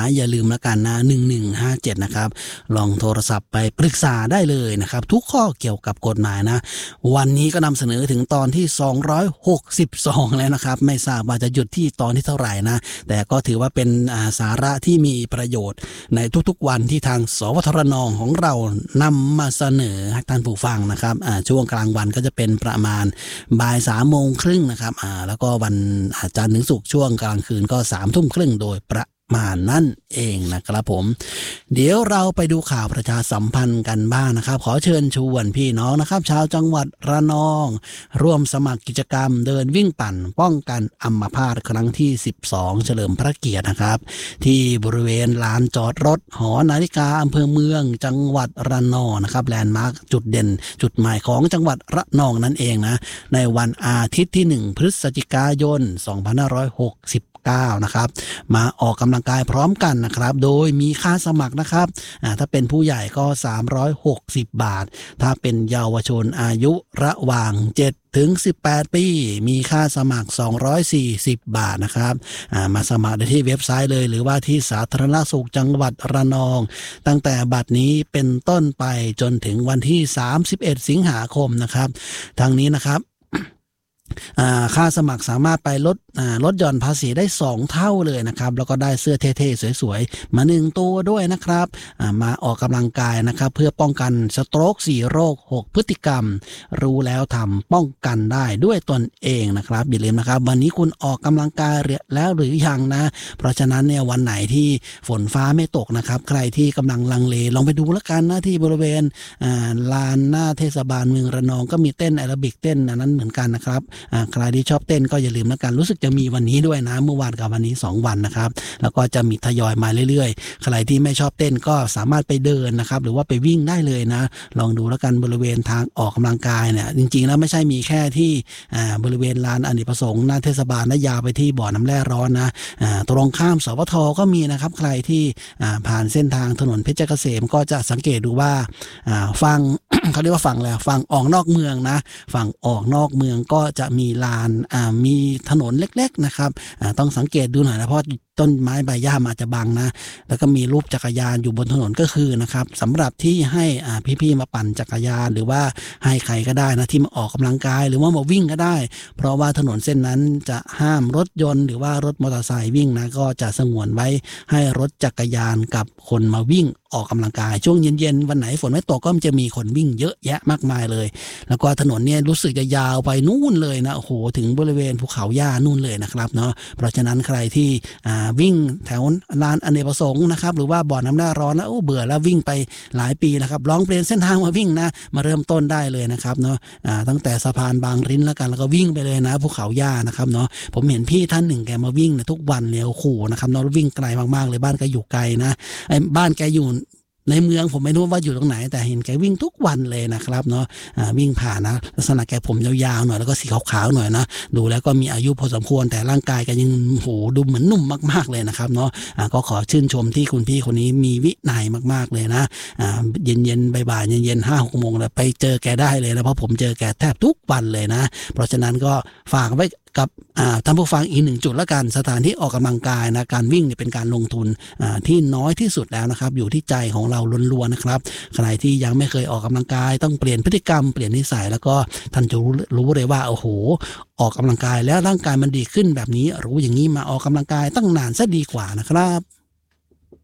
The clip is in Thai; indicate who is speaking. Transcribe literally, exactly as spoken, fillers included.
Speaker 1: อย่าลืมละกันนะหนึ่งหนึ่งห้าเจ็ดนะครับลองโทรศัพท์ไปปรึกษาได้เลยนะครับทุกข้อเกี่ยวกับกฎหมายนะวันนี้ก็นำเสนอถึงตอนที่สองร้อยหกสิบสองแล้วนะครับไม่ทราบว่าจะหยุดที่ตอนที่เท่าไหร่นะแต่ก็ถือว่าเป็นสาระที่มีประโยชน์ในทุกๆวันที่ทางสวทรนของเรานำมาเสนอให้ท่านผู้ฟังนะครับช่วงกลางวันก็จะเป็นประมาณบ่ายสามโมงครึ่งนะครับแล้วก็วันจันทร์ถึงศุกร์ช่วงกลางคืนก็สามทุ่มครึ่งโดยประมาณนั่นเองนะครับผมเดี๋ยวเราไปดูข่าวประชาสัมพันธ์กันบ้าง นะครับขอเชิญชวนพี่น้องนะครับชาวจังหวัดระนองร่วมสมัครกิจกรรมเดินวิ่งปั่นป้องกันอัมพาตครั้งที่สิบสองเฉลิมพระเกียรตินะครับที่บริเวณลานจอดรถหอนาฬิกาอำเภอเมืองจังหวัดระนองนะครับแลนด์มาร์คจุดเด่นจุดหมายของจังหวัดระนองนั่นเองนะในวันอาทิตย์ที่หนึ่งพฤศจิกายนสองพันห้าร้อยหกสิบเก้านะครับมาออกกำลังกายพร้อมกันนะครับโดยมีค่าสมัครนะครับถ้าเป็นผู้ใหญ่ก็สามร้อยหกสิบบาทถ้าเป็นเยาวชนอายุระหว่างเจ็ดถึงสิบแปดปีมีค่าสมัครสองร้อยสี่สิบบาทนะครับมาสมัครได้ที่เว็บไซต์เลยหรือว่าที่สาธารณสุขจังหวัดระนองตั้งแต่บัดนี้เป็นต้นไปจนถึงวันที่สามสิบเอ็ดสิงหาคมนะครับทางนี้นะครับค่าสมัครสามารถไปลดลดหย่อนภาษีได้สองเท่าเลยนะครับแล้วก็ได้เสื้อเท่ๆสวยๆมาหนึ่งตัวด้วยนะครับมาออกกำลังกายนะครับเพื่อป้องกันสโตรกสี่โรคหกพฤติกรรมรู้แล้วทำป้องกันได้ด้วยตนเองนะครับอย่าลืมนะครับวันนี้คุณออกกำลังกายแล้วหรือยังนะเพราะฉะนั้นเนี่ยวันไหนที่ฝนฟ้าไม่ตกนะครับใครที่กำลังลังเลลองไปดูแล้วกันนะที่บริเวณลานหน้าเทศบาลเมืองระนองก็มีเต้นแอโรบิกเต้นอันนั้นเหมือนกันนะครับใครที่ชอบเต้นก็อย่าลืมแล้วกันรู้สึกจะมีวันนี้ด้วยนะเมื่อวานกับวันนี้สองวันนะครับแล้วก็จะมีทยอยมาเรื่อยๆใครที่ไม่ชอบเต้นก็สามารถไปเดินนะครับหรือว่าไปวิ่งได้เลยนะลองดูแล้วกันบริเวณทางออกกำลังกายเนี่ยจริงๆแล้วไม่ใช่มีแค่ที่บริเวณลานอเนกประสงค์หน้าเทศบาลและยาวไปที่บ่อน้ำแร่ร้อนนะตรงข้ามสวทก็มีนะครับใครที่ผ่านเส้นทางถนนเพชรเกษมก็จะสังเกตดูว่าฟัง เขาเรียกว่าฝั่งแล้วฝั่งออกนอกเมืองนะฝั่งออกนอกเมืองก็จะมีลานมีถนนเล็กๆนะครับต้องสังเกตดูหน่อยนะเพราะต้นไม้ใบหญ้าอาจจะบังนะแล้วก็มีรูปจักรยานอยู่บนถนนก็คือนะครับสำหรับที่ให้พี่ๆมาปั่นจักรยานหรือว่าให้ใครก็ได้นะที่มาออกกำลังกายหรือว่ามาวิ่งก็ได้เพราะว่าถนนเส้นนั้นจะห้ามรถยนต์หรือว่ารถมอเตอร์ไซค์วิ่งนะก็จะสงวนไว้ให้รถจักรยานกับคนมาวิ่งออกกำลังกายช่วงเย็นๆวันไหนฝนไม่ตกก็จะมีคนวิ่งเยอะแยะมากมายเลยแล้วก็ถนนเนี่ยรู้สึกจะยาวไปนู่นเลยนะโอ้โหถึงบริเวณภูเขาหญ้านู่นเลยนะครับเนาะเพราะฉะนั้นใครที่วิ่งแถวลานอเนกประสงค์นะครับหรือว่าบ่อน้ำแร่ร้อนแล้วโอ้เบื่อแล้ววิ่งไปหลายปีนะครับลองเปลี่ยนเส้นทางมาวิ่งนะมาเริ่มต้นได้เลยนะครับเนาะตั้งแต่สะพานบางริ้นแล้วกันแล้วก็วิ่งไปเลยนะภูเขาหญ้านะครับเนาะผมเห็นพี่ท่านหนึ่งแกมาวิ่งทุกวันเลยโอ้โหนะครับเนาะวิ่งไกลมากๆเลยบ้านแกอยู่ไกลนะไอ้บ้านแกอยู่ในเมืองผมไม่รู้ว่าอยู่ตรงไหนแต่เห็นแกวิ่งทุกวันเลยนะครับเนาะวิ่งผ่านนะลักษณะแกผมยาวๆหน่อยแล้วก็สีขาวๆหน่อยนะดูแล้วก็มีอายุพอสมควรแต่ร่างกายแกยังโหดูเหมือนหนุ่มมากๆเลยนะครับเนาะก็ขอชื่นชมที่คุณพี่คนนี้มีวินัยมากๆเลยนะเย็นๆบ่ายๆเย็นๆห้าหกโมงแล้วไปเจอแกได้เลยนะเพราะผมเจอแกแทบทุกวันเลยนะเพราะฉะนั้นก็ฝากไว้กับท่านผู้ฟังอีกหนึ่งจุดละกันสถานที่ออกกำลังกายนะการวิ่งเนี่ยเป็นการลงทุนที่น้อยที่สุดแล้วนะครับอยู่ที่ใจของเราล้วนๆนะครับใครที่ยังไม่เคยออกกำลังกายต้องเปลี่ยนพฤติกรรมเปลี่ยนนิสัยแล้วก็ท่านจะรู้รู้เลยว่าโอ้โหออกกำลังกายแล้วร่างกายมันดีขึ้นแบบนี้รู้อย่างนี้มาออกกำลังกายตั้งนานซะดีกว่านะครับ